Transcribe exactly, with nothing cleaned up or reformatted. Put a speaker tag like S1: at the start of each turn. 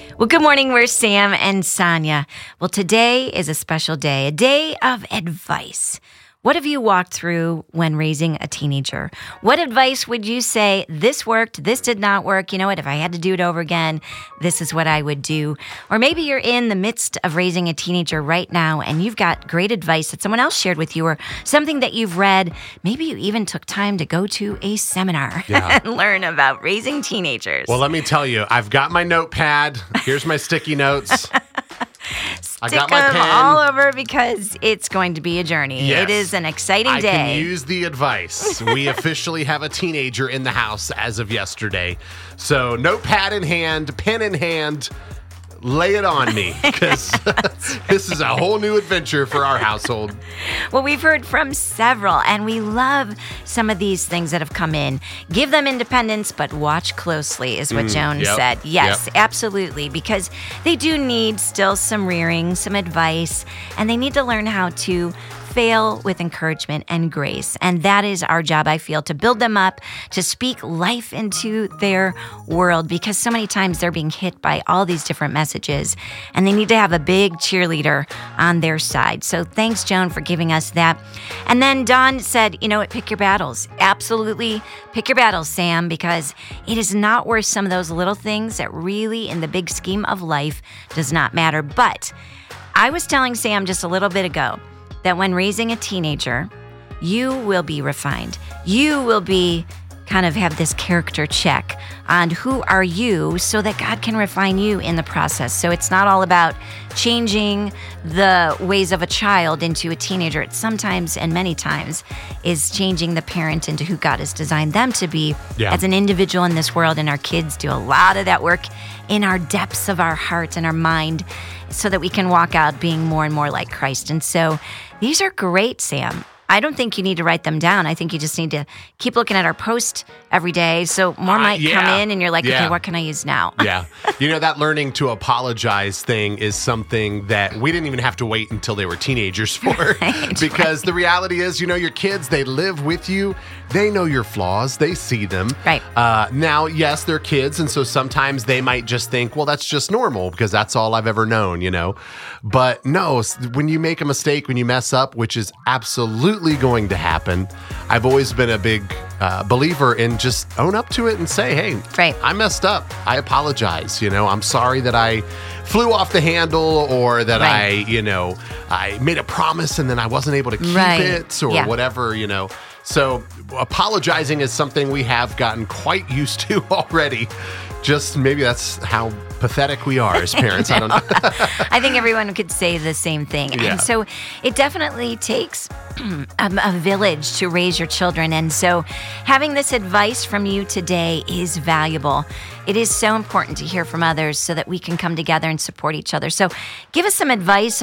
S1: Well, good morning. We're Sam and Sonia. Well, today is a special day, a day of advice. What have you walked through when raising a teenager? What advice would you say, this worked, this did not work? You know what, if I had to do it over again, this is what I would do. Or maybe you're in the midst of raising a teenager right now and you've got great advice that someone else shared with you or something that you've read. Maybe you even took time to go to a seminar yeah. and learn about raising teenagers.
S2: Well, let me tell you, I've got my notepad. Here's my sticky notes. I
S1: Stick
S2: got my
S1: them
S2: pen.
S1: all over because it's going to be a journey.
S2: Yes.
S1: It is an exciting
S2: I
S1: day.
S2: I can use the advice. We officially have a teenager in the house as of yesterday. So notepad in hand, pen in hand, lay it on me because this is a whole new adventure for our household.
S1: Well, we've heard from several, and we love some of these things that have come in. Give them independence, but watch closely, is what
S2: Mm,
S1: Joan
S2: yep,
S1: said. Yes,
S2: yep.
S1: absolutely, because they do need still some rearing, some advice, and they need to learn how to fail with encouragement and grace. And that is our job, I feel, to build them up, to speak life into their world, because so many times they're being hit by all these different messages, and they need to have a big cheerleader on their side. So thanks, Joan, for giving us that. And then Dawn said, you know what, pick your battles. Absolutely pick your battles, Sam, because it is not worth some of those little things that really, in the big scheme of life, does not matter. But I was telling Sam just a little bit ago that when raising a teenager, you will be refined. You will be kind of have this character check on who are you so that God can refine you in the process. So it's not all about changing the ways of a child into a teenager. It sometimes and many times is changing the parent into who God has designed them to be yeah. as an individual in this world. And our kids do a lot of that work in our depths of our heart and our mind so that we can walk out being more and more like Christ. And so these are great, Sam. I don't think you need to write them down. I think you just need to keep looking at our post every day. So more uh, might yeah. come in and you're like,
S2: yeah.
S1: okay, what can I use now?
S2: yeah. You know, that learning to apologize thing is something that we didn't even have to wait until they were teenagers for.
S1: Right,
S2: because
S1: right.
S2: the reality is, you know, your kids, they live with you. They know your flaws. They see them.
S1: Right.
S2: Uh, now, yes, they're kids. And so sometimes they might just think, well, that's just normal because that's all I've ever known, you know. But no, when you make a mistake, when you mess up, which is absolutely going to happen, I've always been a big uh, believer in just own up to it and say, hey,
S1: right.
S2: I messed up. I apologize. You know, I'm sorry that I flew off the handle or that right. I, you know, I made a promise and then I wasn't able to keep
S1: right.
S2: it or
S1: yeah.
S2: whatever, you know. So apologizing is something we have gotten quite used to already. Just maybe that's how pathetic we are as parents. I, don't know.
S1: I think everyone could say the same thing.
S2: Yeah.
S1: And so it definitely takes a, a village to raise your children. And so having this advice from you today is valuable. It is so important to hear from others so that we can come together and support each other. So give us some advice